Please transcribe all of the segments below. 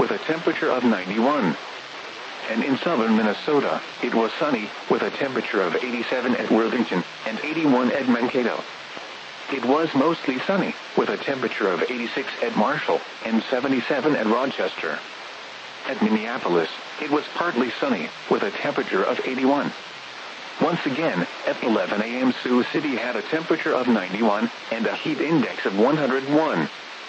with a temperature of 91. And in southern Minnesota, it was sunny, with a temperature of 87 at Worthington and 81 at Mankato. It was mostly sunny, with a temperature of 86 at Marshall and 77 at Rochester. At Minneapolis, it was partly sunny, with a temperature of 81. Once again, at 11 a.m. Sioux City had a temperature of 91 and a heat index of 101.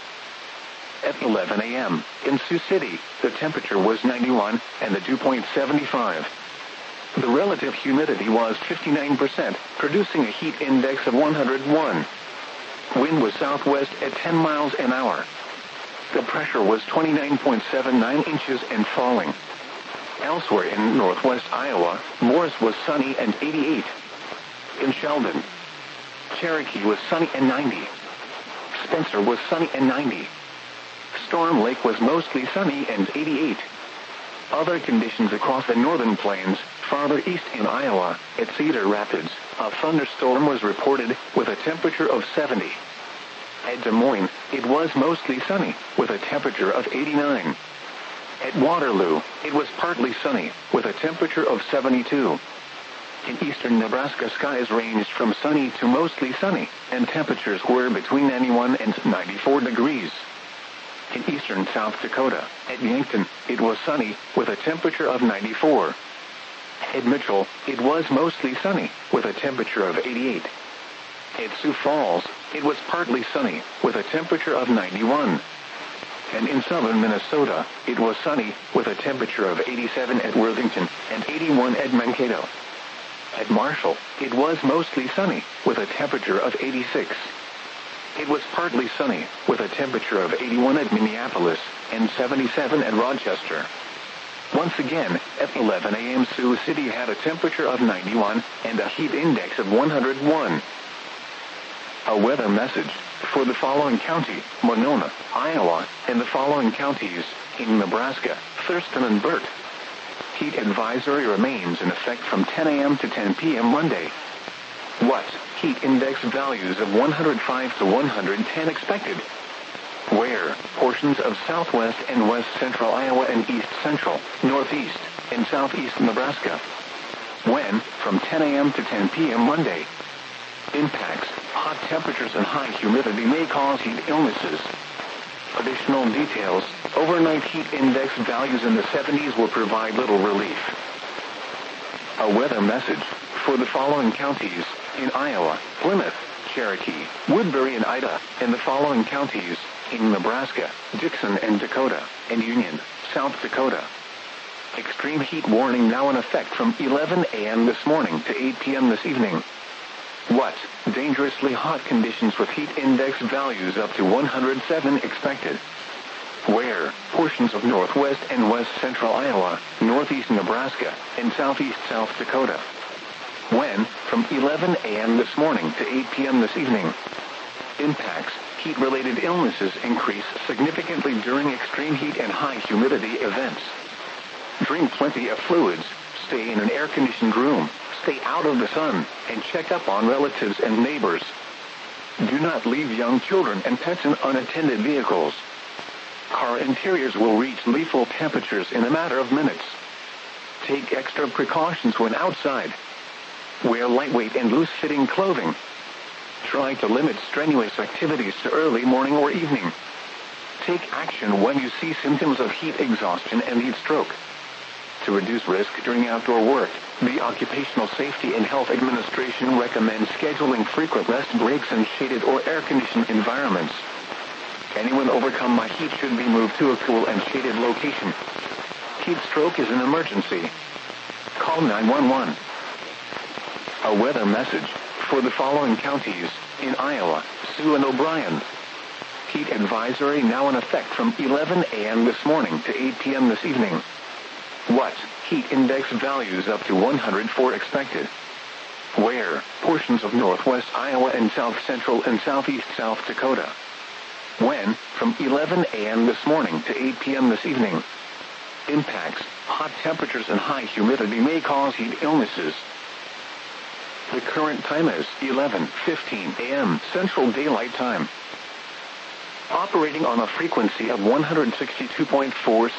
At 11 a.m. in Sioux City, the temperature was 91 and the dew point 75. The relative humidity was 59%, producing a heat index of 101. Wind was southwest at 10 miles an hour. The pressure was 29.79 inches and falling. Elsewhere in northwest Iowa, Morris was sunny and 88. In Sheldon, Cherokee was sunny and 90. Spencer was sunny and 90. Storm Lake was mostly sunny and 88. Other conditions across the northern plains, farther east in Iowa, at Cedar Rapids, a thunderstorm was reported with a temperature of 70. At Des Moines, it was mostly sunny, with a temperature of 89. At Waterloo, it was partly sunny, with a temperature of 72. In eastern Nebraska, skies ranged from sunny to mostly sunny, and temperatures were between 91 and 94 degrees. In eastern South Dakota, at Yankton, it was sunny, with a temperature of 94. At Mitchell, it was mostly sunny, with a temperature of 88. At Sioux Falls, it was partly sunny, with a temperature of 91. And in southern Minnesota, it was sunny, with a temperature of 87 at Worthington and 81 at Mankato. At Marshall, it was mostly sunny, with a temperature of 86. It was partly sunny, with a temperature of 81 at Minneapolis and 77 at Rochester. Once again, at 11 a.m. Sioux City had a temperature of 91 and a heat index of 101. A weather message for the following county, Monona, Iowa, and the following counties in Nebraska, Thurston and Burt. Heat advisory remains in effect from 10 a.m. to 10 p.m. Monday. What? Heat index values of 105 to 110 expected. Where? Portions of southwest and west central Iowa and east central, northeast, and southeast Nebraska. When? From 10 a.m. to 10 p.m. Monday. Impacts. Hot temperatures and high humidity may cause heat illnesses. Additional details. Overnight heat index values in the 70s will provide little relief. A weather message for the following counties in Iowa, Plymouth, Cherokee, Woodbury and Ida, and the following counties in Nebraska, Dixon and Dakota, and Union, South Dakota. Extreme heat warning now in effect from 11 a.m. this morning to 8 p.m. this evening. What? Dangerously hot conditions with heat index values up to 107 expected. Where? Portions of northwest and west central Iowa, northeast Nebraska, and southeast South Dakota. When? From 11 a.m. this morning to 8 p.m. this evening. Impacts. Heat-related illnesses increase significantly during extreme heat and high humidity events. Drink plenty of fluids, stay in an air-conditioned room, stay out of the sun, and check up on relatives and neighbors. Do not leave young children and pets in unattended vehicles. Car interiors will reach lethal temperatures in a matter of minutes. Take extra precautions when outside. Wear lightweight and loose-fitting clothing. Try to limit strenuous activities to early morning or evening. Take action when you see symptoms of heat exhaustion and heat stroke. To reduce risk during outdoor work, the Occupational Safety and Health Administration recommends scheduling frequent rest breaks in shaded or air-conditioned environments. Anyone overcome by heat should be moved to a cool and shaded location. Heat stroke is an emergency. Call 911. A weather message for the following counties in Iowa, Sioux and O'Brien. Heat advisory now in effect from 11 a.m. this morning to 8 p.m. this evening. What? Heat index values up to 104 expected. Where? Portions of northwest Iowa and south central and southeast South Dakota. When? From 11 a.m. this morning to 8 p.m. this evening. Impacts. Hot temperatures and high humidity may cause heat illnesses. The current time is 11:15 a.m. Central Daylight Time. Operating on a frequency of 162.4